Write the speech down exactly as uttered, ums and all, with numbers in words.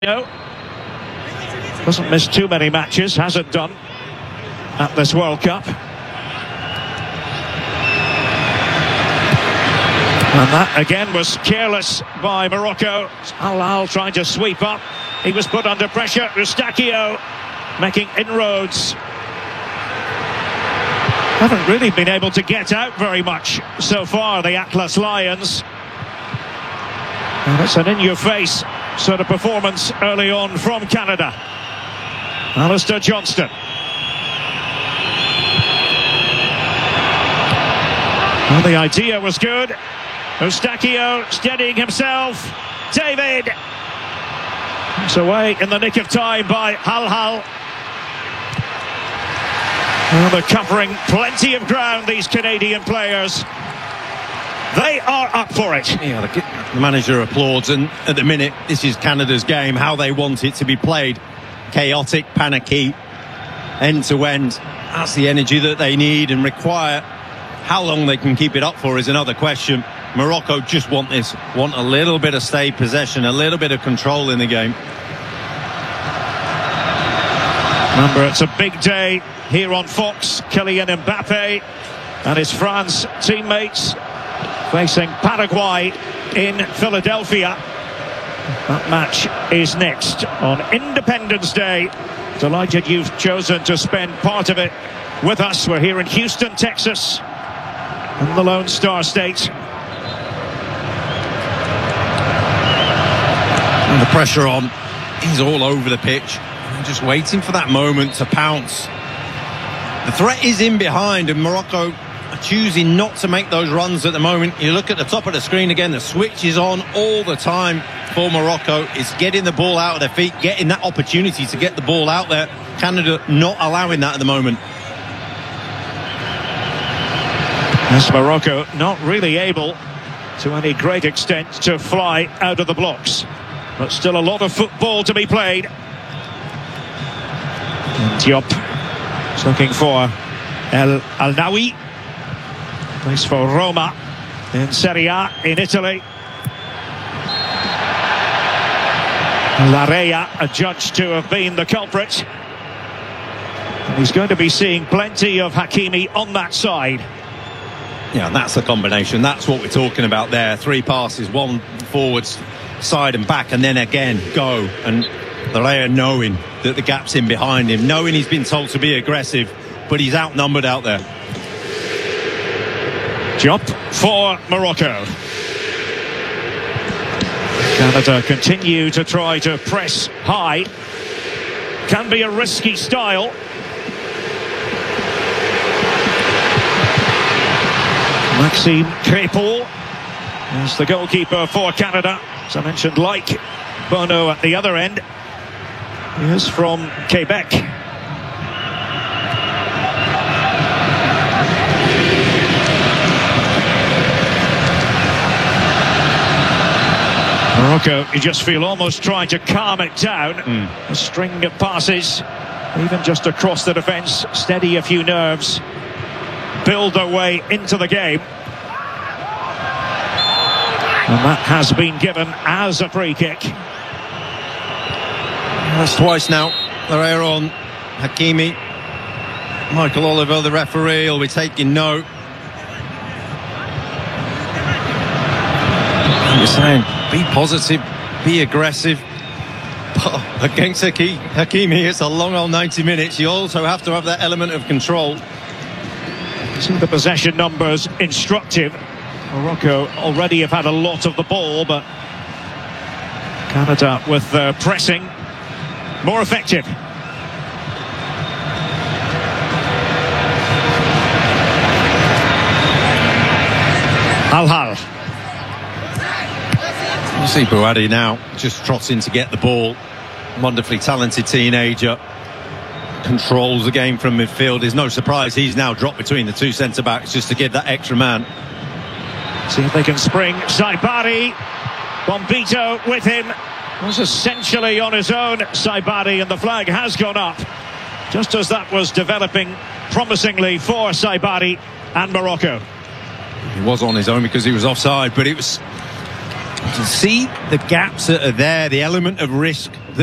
No, doesn't miss too many matches, hasn't done at this World Cup. And that again was careless by Morocco. Al Ahly trying to sweep up. He was put under pressure. Eustáquio making inroads. Haven't really been able to get out very much so far, the Atlas Lions. And it's an in-your-face sort of performance early on from Canada. Alistair Johnston. Well, the idea was good. Eustáquio steadying himself. David. It's away in the nick of time by Al Ahly. Well, they're covering plenty of ground, these Canadian players. They are up for it. Yeah, the manager applauds, and at the minute, this is Canada's game, how they want it to be played. Chaotic, panicky, end-to-end. That's the energy that they need and require. How long they can keep it up for is another question. Morocco just want this, want a little bit of stay possession, a little bit of control in the game. Remember, it's a big day here on Fox. Kylian Mbappe and his France teammates facing Paraguay in Philadelphia. That match is next on Independence Day. Delighted you've chosen to spend part of it with us. We're here in Houston, Texas, in the Lone Star State. And the pressure on, he's all over the pitch. Just waiting for that moment to pounce. The threat is in behind, and Morocco are choosing not to make those runs at the moment. You look at the top of the screen again, the switch is on all the time for Morocco. It's getting the ball out of their feet, getting that opportunity to get the ball out there. Canada not allowing that at the moment. Yes, Morocco not really able to any great extent to fly out of the blocks, but still a lot of football to be played. Diop is looking for El Alnawi. Plays for Roma in Serie A in Italy. Larrea adjudged to have been the culprit. And he's going to be seeing plenty of Hakimi on that side. Yeah, that's the combination. That's what we're talking about there. Three passes, one forwards, side and back, and then again go. And Larrea knowing that the gap's in behind him, knowing he's been told to be aggressive, but he's outnumbered out there. Diop for Morocco. Canada continue to try to press high. Can be a risky style. Maxime Crépeau is the goalkeeper for Canada. As I mentioned, like Bono at the other end, he is from Quebec. Morocco, you just feel almost trying to calm it down. Mm. A string of passes, even just across the defence, steady a few nerves, build their way into the game. And that has been given as a free kick. That's twice now. Larrea on Hakimi. Michael Oliver, the referee, will be taking note. You're saying, be positive, be aggressive. But against Hakimi, it's a long old ninety minutes. You also have to have that element of control. See the possession numbers instructive. Morocco already have had a lot of the ball, but Canada with their pressing more effective. Al Ahly. You see Bouhaddi now just trotting to get the ball. Wonderfully talented teenager. Controls the game from midfield. There's no surprise he's now dropped between the two centre-backs just to give that extra man. See if they can spring. Saibari. Bombito with him. Was essentially on his own, Saibari, and the flag has gone up. Just as that was developing promisingly for Saibari and Morocco. He was on his own because he was offside, but it was... You can see the gaps that are there, the element of risk